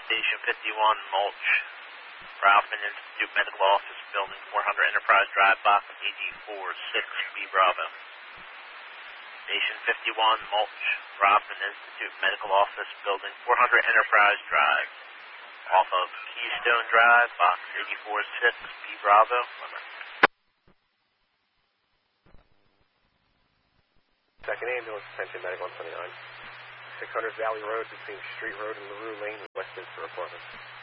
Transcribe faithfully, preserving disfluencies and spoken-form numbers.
Station fifty-one, Mulch, Ralphman Institute Medical Office, Building four hundred Enterprise Drive, Box A G four six B Bravo. Station fifty-one, Mulch, Ralphman Institute Medical Office, Building four hundred Enterprise Drive, off of Keystone Drive, Box A G four six B Bravo. Over. Second ambulance, attention medical one twenty-nine. six hundred Valley Road between Street Road and LaRue Lane, Westminster Apartments.